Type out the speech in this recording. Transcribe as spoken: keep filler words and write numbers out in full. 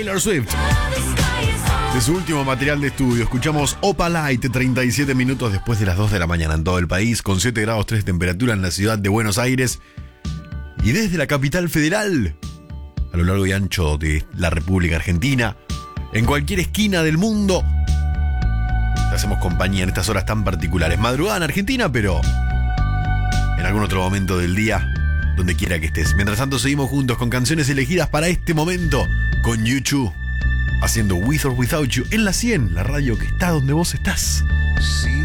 Taylor Swift. De su último material de estudio, escuchamos Opalite, treinta y siete minutos después de las dos de la mañana en todo el país, con siete grados tres de temperatura en la ciudad de Buenos Aires. Y desde la capital federal, a lo largo y ancho de la República Argentina, en cualquier esquina del mundo, te hacemos compañía en estas horas tan particulares. Madrugada en Argentina, pero en algún otro momento del día, donde quiera que estés. Mientras tanto, seguimos juntos con canciones elegidas para este momento, con U dos, haciendo With or Without You en la cien, la radio que está donde vos estás.